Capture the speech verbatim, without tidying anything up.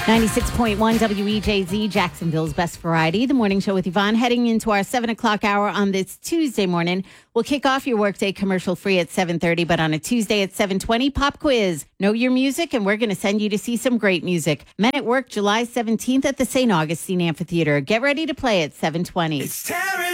ninety-six point one W E J Z, Jacksonville's Best Variety, the morning show with Yvonne. Heading into our seven o'clock hour on this Tuesday morning. We'll kick off your workday commercial free at seven thirty, but on a Tuesday at seven twenty, pop quiz. Know your music, and we're going to send you to see some great music. Men at Work, July seventeenth at the Saint Augustine Amphitheater. Get ready to play at seven twenty. It's tearing